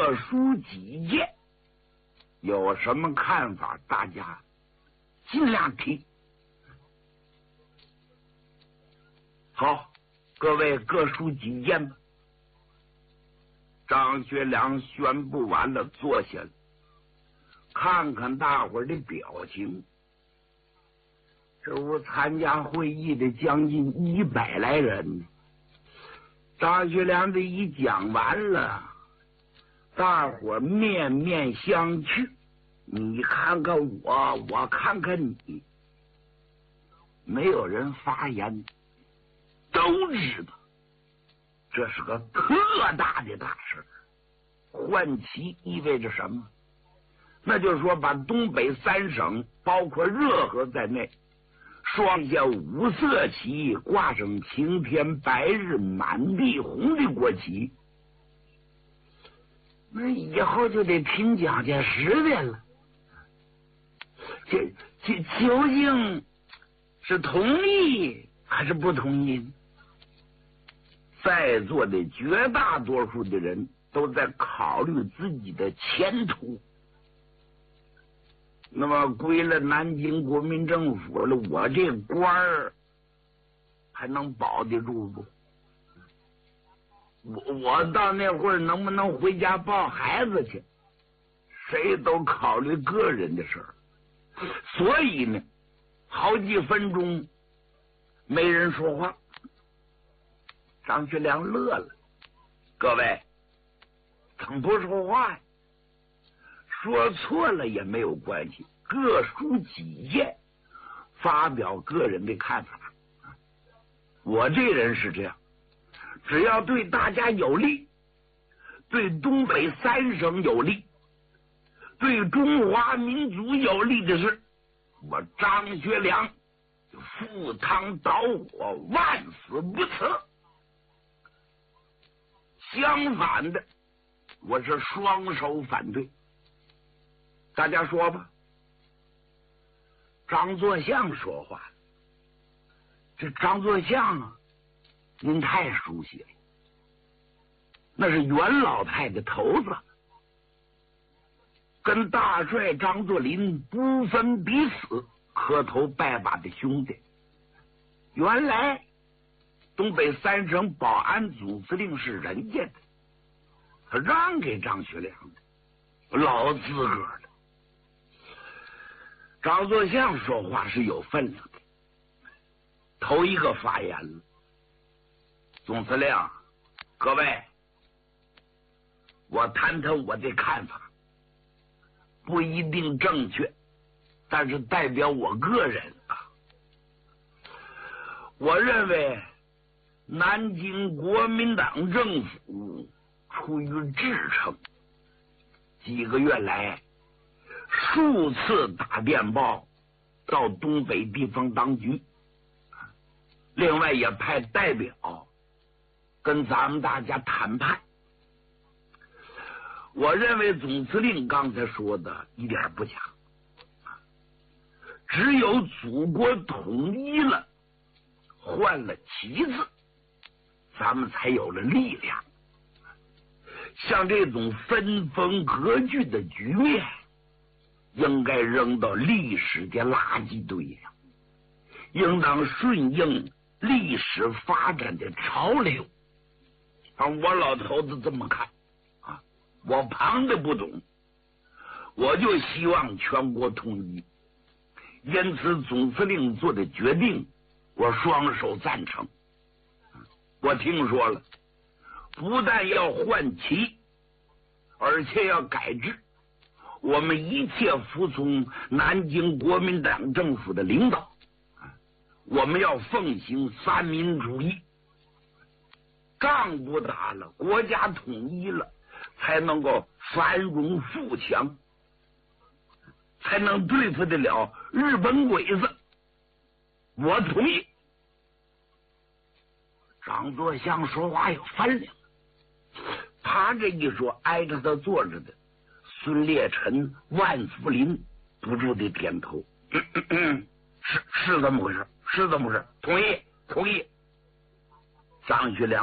各抒己见，有什么看法，大家尽量提。好，各位各抒己见吧。张学良宣布完了，坐下了，看看大伙儿的表情。这屋参加会议的将近100来人，张学良这一讲完了，大伙儿面面相觑，你看看我，我看看你，没有人发言，都知道这是个特大的大事。换旗意味着什么？那就是说把东北3省包括热河在内，双下5色旗，挂上晴天白日满地红的国旗，那以后就得听蒋介石的了。这究竟是同意还是不同意？在座的绝大多数的人都在考虑自己的前途。那么归了南京国民政府了，我这官儿还能保得住不？我到那会儿能不能回家抱孩子去？谁都考虑个人的事儿。所以呢，好几分钟没人说话。张学良乐了，各位怎么不说话呀？说错了也没有关系，各抒己见，发表个人的看法。我这人是这样，只要对大家有利，对东北3省有利，对中华民族有利的事，我张学良赴汤蹈火，万死不辞。相反的，我是双手反对。大家说吧。张作相说话，这张作相啊，您太熟悉了，那是袁老派的头子，跟大帅张作霖不分彼此，磕头拜把的兄弟。原来东北3省保安总司令是人家的，他让给张学良的，老资格的。张作相说话是有分量的，头一个发言了。总司令，各位，我谈谈我的看法，不一定正确，但是代表我个人啊。我认为南京国民党政府出于支撑，几个月来数次打电报到东北地方当局，另外也派代表跟咱们大家谈判。我认为总司令刚才说的一点不假，只有祖国统一了，换了旗子，咱们才有了力量。像这种分封割据的局面，应该扔到历史的垃圾堆上，应当顺应历史发展的潮流。我老头子这么看啊，我旁的不懂，我就希望全国统一。因此总司令做的决定，我双手赞成。我听说了，不但要换旗，而且要改制。我们一切服从南京国民党政府的领导，我们要奉行3民主义。仗不打了，国家统一了，才能够繁荣富强，才能对付得了日本鬼子。我同意。张作相说话有分量，他这一说，挨着他坐着的孙烈臣、万福林不住地点头，是这么回事，是这么回事，同意。张学良